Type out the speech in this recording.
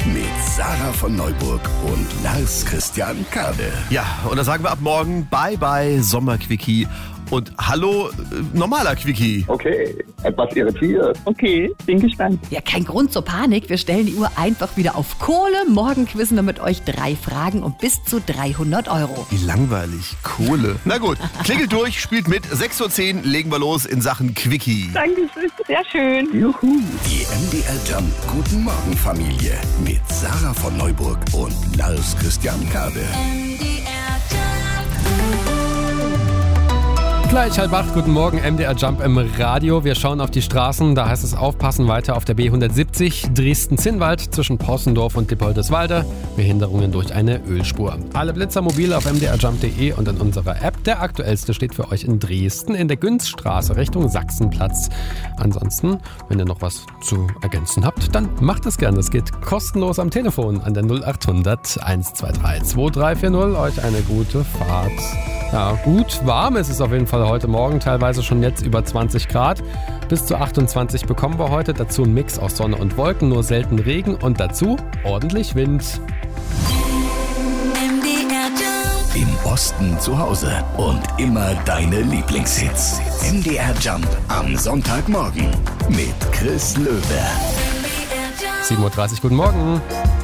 mit Sarah von Neuburg und Lars Christian Kade. Ja, und da sagen wir ab morgen Bye-bye Sommerquickie und hallo normaler Quickie. Okay, etwas irritiert. Okay, bin gespannt. Ja, kein Grund zur Panik. Wir stellen die Uhr einfach wieder auf Kohle. Morgen quizzen wir mit euch 3 Fragen um bis zu 300 Euro. Wie langweilig. Kohle. Na gut, klingelt durch, spielt mit. 6:10 Uhr legen wir los in Sachen Quickie. Dankeschön, sehr schön. Juhu. Die MDR Jump Guten Morgen Familie mit Sarah von Neuburg und Lars Christian Kade. Gleich 7:30, guten Morgen, MDR Jump im Radio. Wir schauen auf die Straßen, da heißt es aufpassen, weiter auf der B170 Dresden-Zinnwald zwischen Possendorf und Dippoldeswalde. Behinderungen durch eine Ölspur. Alle Blitzer mobil auf mdrjump.de und in unserer App. Der aktuellste steht für euch in Dresden in der Günzstraße Richtung Sachsenplatz. Ansonsten, wenn ihr noch was zu ergänzen habt, dann macht es gerne. Es geht kostenlos am Telefon an der 0800 123 2340. Euch eine gute Fahrt. Ja, gut warm ist es auf jeden Fall heute Morgen, teilweise schon jetzt über 20 Grad. Bis zu 28 bekommen wir heute, dazu ein Mix aus Sonne und Wolken, nur selten Regen und dazu ordentlich Wind. Im Osten zu Hause und immer deine Lieblingshits. MDR Jump am Sonntagmorgen mit Chris Löwe. 7:30 Uhr, guten Morgen.